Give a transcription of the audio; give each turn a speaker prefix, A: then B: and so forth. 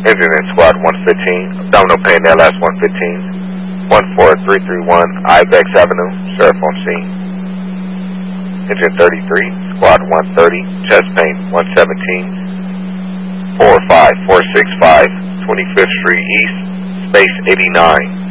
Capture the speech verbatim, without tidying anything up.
A: Engine in Squad one fifteen, abdominal pain that last one fifteen, one four three three one Ibex Avenue, sheriff on scene. Engine thirty-three, Squad one thirty, chest pain one seventeen, four five four six five, twenty-fifth Street East, space eighty-nine.